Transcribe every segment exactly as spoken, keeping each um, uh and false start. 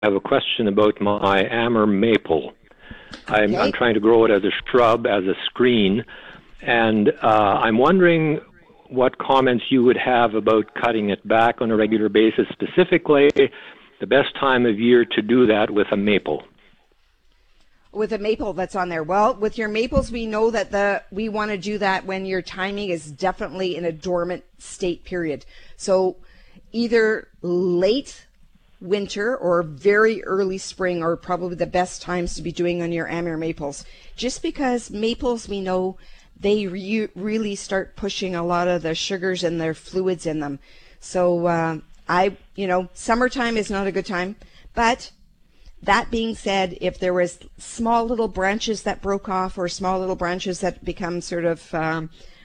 have a question about my Amur maple. I'm, Okay. I'm trying to grow it as a shrub, as a screen, and uh, I'm wondering what comments you would have about cutting it back on a regular basis, specifically the best time of year to do that with a maple. With a maple that's on there. Well, with your maples, we know that the we want to do that when your timing is definitely in a dormant state period. So either late winter or very early spring are probably the best times to be doing on your Amur maples. Just because maples, we know they re- really start pushing a lot of the sugars and their fluids in them. So uh, I, you know, summertime is not a good time, but that being said, if there was small little branches that broke off or small little branches that become sort of, um,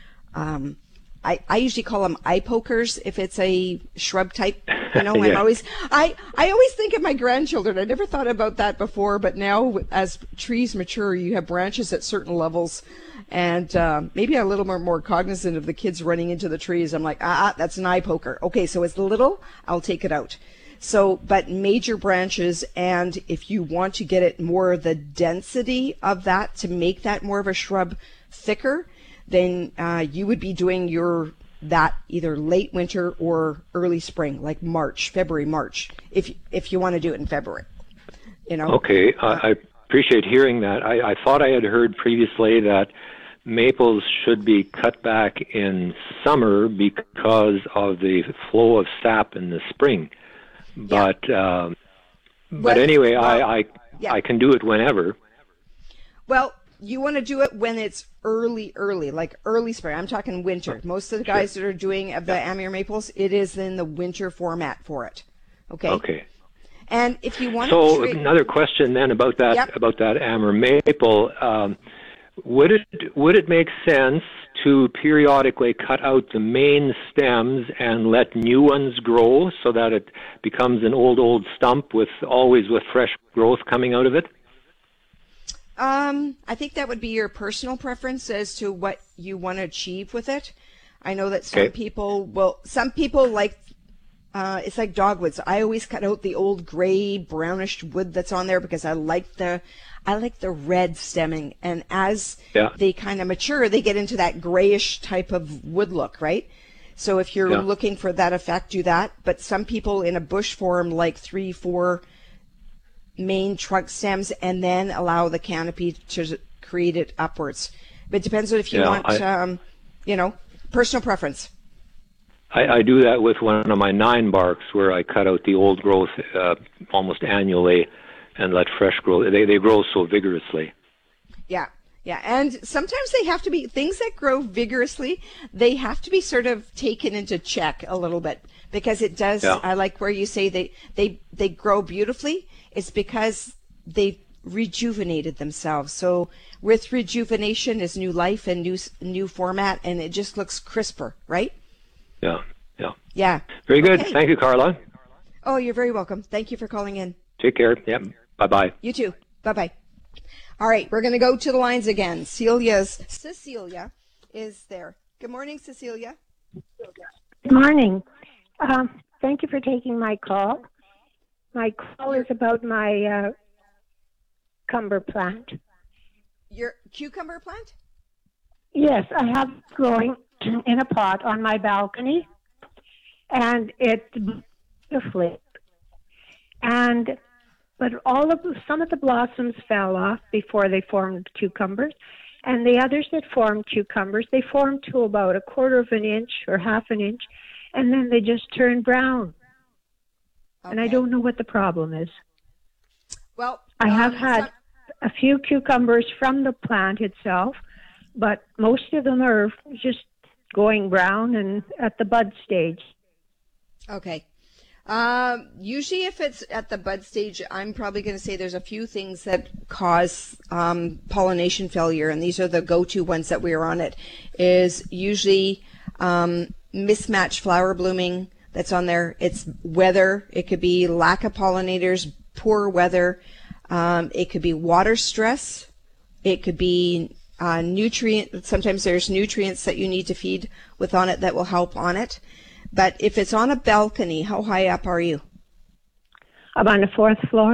um, I, I usually call them eye pokers if it's a shrub type. You know, Yeah. I'm always, I, I always think of my grandchildren. I never thought about that before, but now as trees mature, you have branches at certain levels. And uh, maybe I'm a little more, more cognizant of the kids running into the trees. I'm like, ah, ah, that's an eye poker. Okay, so it's little, I'll take it out. So, but major branches, and if you want to get it more of the density of that to make that more of a shrub thicker, then uh, you would be doing your that either late winter or early spring, like March, February, March, if if you want to do it in February. You know. Okay, uh, I appreciate hearing that. I, I thought I had heard previously that maples should be cut back in summer because of the flow of sap in the spring. But um, but Well, anyway, well, I I, yeah. I can do it whenever. Well, you want to do it when it's early, early, like early spring. I'm talking winter. Most of the guys that are doing of the Amur maples, it is in the winter format for it. Okay. Okay. And if you want So to, tra- another question then about that Yep. about that Amur maple. Um, would it would it make sense to periodically cut out the main stems and let new ones grow so that it becomes an old old stump with always with fresh growth coming out of it? Um, I think that would be your personal preference as to what you want to achieve with it. I know that some Okay. people will, some people like, uh, it's like dogwoods. I always cut out the old gray, brownish wood that's on there because I like the, I like the red stemming. And as Yeah. they kind of mature, they get into that grayish type of wood look, right? So if you're Yeah. looking for that effect, do that. But some people in a bush form like three, four main trunk stems and then allow the canopy to create it upwards. But it depends on if you Yeah, want, I- um, you know, personal preference. I, I do that with one of my nine barks where I cut out the old growth uh, almost annually and let fresh growth. They they grow so vigorously. Yeah. Yeah. And sometimes they have to be, things that grow vigorously, they have to be sort of taken into check a little bit because it does, Yeah. I like where you say they, they, they grow beautifully. It's because they've rejuvenated themselves. So with rejuvenation is new life and new, new format, and it just looks crisper, right? Yeah, yeah. Yeah. Very good. Okay. Thank you, Carla. Oh, you're very welcome. Thank you for calling in. Take care. Yep. Bye-bye. You too. Bye-bye. All right, we're going to go to the lines again. Celia's, Cecilia is there. Good morning, Cecilia. Good morning. Um, thank you for taking my call. My call is about my uh, cucumber plant. Your cucumber plant? Yes, I have it growing in a pot on my balcony, and it's beautifully. And but all of some of the blossoms fell off before they formed cucumbers, and the others that formed cucumbers, they formed to about a quarter of an inch or half an inch, and then they just turned brown. Okay. And I don't know what the problem is. Well, I have um, had some- a few cucumbers from the plant itself, but most of them are just going brown and at the bud stage. Okay. Um, usually if it's at the bud stage, I'm probably going to say there's a few things that cause um, pollination failure, and these are the go-to ones that we are on it, is usually um, mismatched flower blooming that's on there. It's weather. It could be lack of pollinators, poor weather. Um, it could be water stress. It could be uh, nutrient. Sometimes there's nutrients that you need to feed with on it that will help on it. But if it's on a balcony, how high up are you? I'm on the fourth floor.